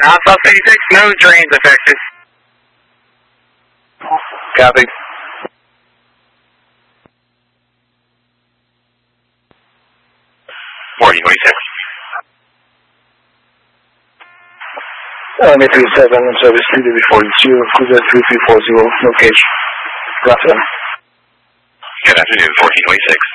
on South 86, no drains affected. Copy. Morning, 26. May 37 on service TW42, cruiser 3340, location. Good afternoon. Good afternoon, 1426.